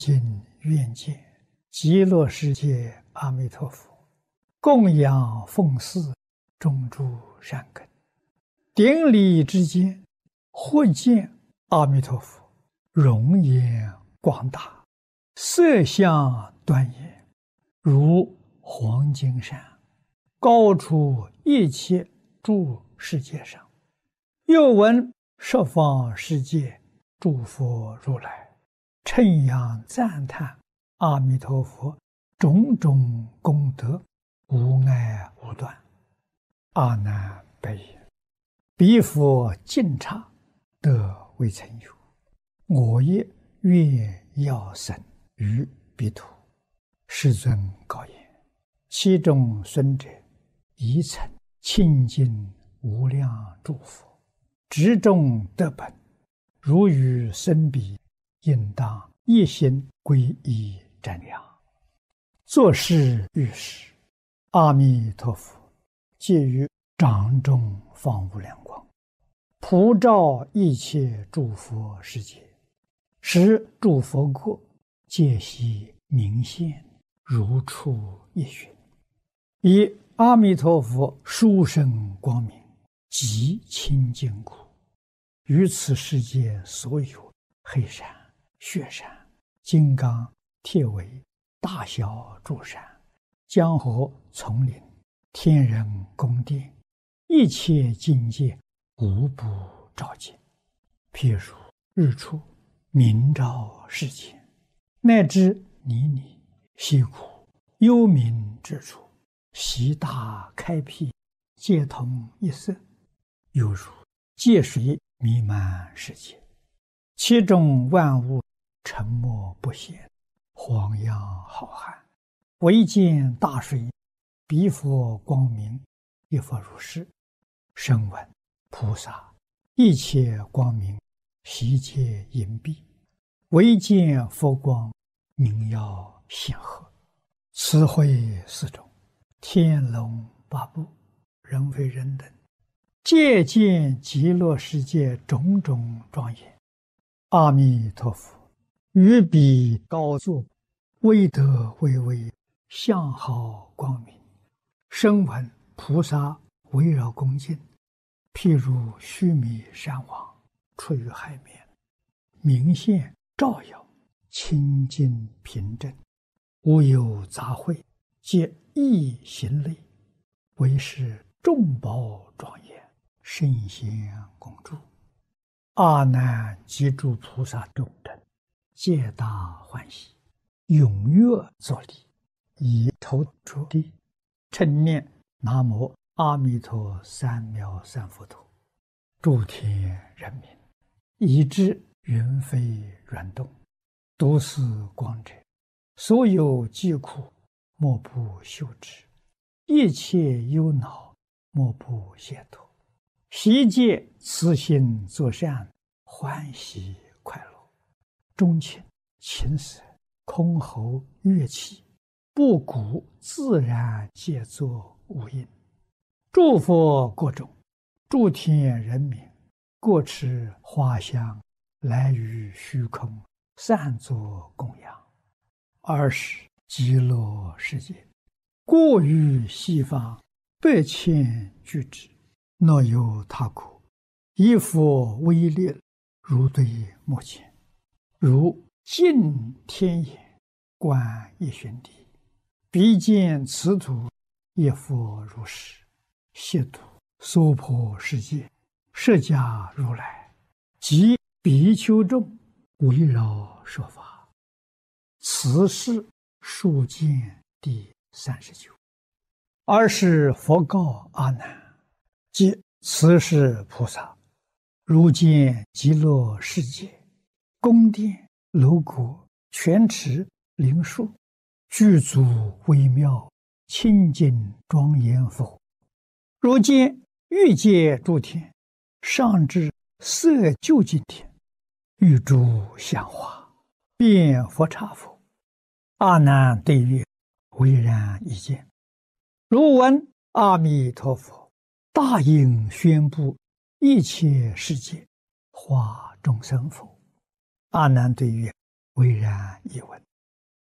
今愿见极乐世界阿弥陀佛，供养奉祀种诸善根，顶礼之间，或见阿弥陀佛容颜广大，色相端严，如黄金山，高出一切诸世界上。又闻十方世界诸佛如来称扬赞叹阿弥陀佛种种功德，无碍无断。阿难白言：彼佛尽刹得未曾有，我也愿要生于彼土。世尊告言：其中孙者，宜曾清净无量诸佛，执众得本，如与生彼，应当一心皈依瞻仰。作是遇时，阿弥陀佛借于掌中放无量光，普照一切诸佛世界，使诸佛国皆悉明现，如出一寻。以阿弥陀佛殊胜光明极清净故，于此世界所有黑山、雪山、金刚、铁围、大小诸山、江河丛林、天人宫殿，一切境界无不照见。譬如日出明照世间，乃至泥泞溪谷幽冥之处，悉大开辟，皆同一色，犹如界水弥漫世界，其中万物沉默不显，荒洋浩瀚，唯见大水，彼佛光明，亦复如是。声闻菩萨一切光明，悉皆隐蔽，唯见佛光，明耀显赫。此会四种，天龙八部，人非人等，皆见极乐世界种种庄严。阿弥陀佛于彼高坐，威德巍巍，相好光明。声闻菩萨围绕恭敬，譬如须弥山王出于海面，明现照耀，清净平正，无有杂秽，皆一行类，为是众宝庄严，圣贤恭祝。阿难及诸菩萨众等，皆大欢喜，踊跃作礼，以头着地，称念南无阿弥陀三藐三菩提。诸天人民，以至云飞软动，读思光者，所有疾苦莫不休止，一切忧恼莫不解脱，悉皆慈心作善，欢喜快乐。钟磬、琴瑟、箜篌、乐器，布谷自然皆作无应。诸佛国中，诸天人民，各持花香，来于虚空，散作供养。尔时极乐世界，过于西方8,000俱胝，若有他国，以佛威力，如对目前，如镜天眼，观一旬地，彼见此土，亦复如是。悉土娑婆世界，释迦如来及比丘众，围绕说法。此是数见第39。尔时佛告阿难：即此是菩萨，如见极乐世界，宫殿楼阁、泉池灵树，具足微妙，清净庄严否？如见欲界诸天，上至色究竟天，欲诸香花，遍佛刹否？阿难对曰：唯然一见。如闻阿弥陀佛大应宣布一切世界化众生否？阿难对曰： 巍然一闻。